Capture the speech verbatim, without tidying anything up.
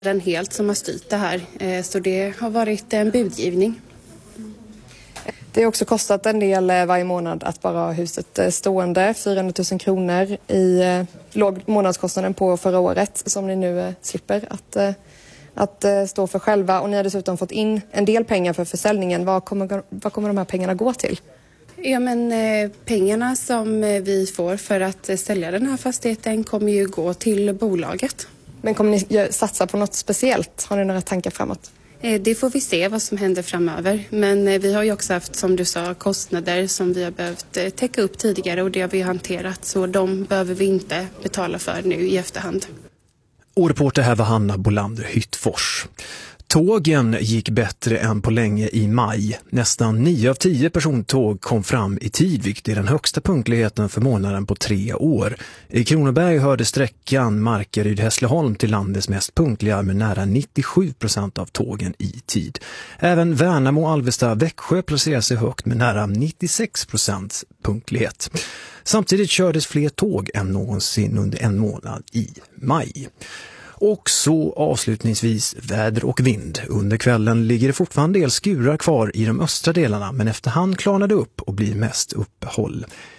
Den helt som har styrt det här, så det har varit en budgivning. Det har också kostat en del varje månad att bara ha huset stående. fyrahundratusen kronor i låg månadskostnaden på förra året som ni nu slipper att, att stå för själva. Och ni har dessutom fått in en del pengar för försäljningen. Vad kommer, vad kommer de här pengarna gå till? Ja, men eh, pengarna som vi får för att sälja den här fastigheten kommer ju gå till bolaget. Men kommer ni satsa på något speciellt? Har ni några tankar framåt? Det får vi se vad som händer framöver. Men vi har ju också haft, som du sa, kostnader som vi har behövt täcka upp tidigare och det har vi hanterat. Så de behöver vi inte betala för nu i efterhand. Och reporter här var Hanna Bolander Hyttfors. Tågen gick bättre än på länge i maj. Nästan nio av tio persontåg kom fram i tid, vilket är den högsta punktligheten för månaden på tre år. I Kronoberg hörde sträckan Markaryd-Hässleholm till landets mest punktliga med nära nittiosju procent av tågen i tid. Även Värnamo, Alvesta, Växjö placerar sig högt med nära nittiosex procent punktlighet. Samtidigt kördes fler tåg än någonsin under en månad i maj. Och så avslutningsvis väder och vind. Under kvällen ligger det fortfarande en del skurar kvar i de östra delarna, men efterhand klarnar det upp och blir mest uppehåll.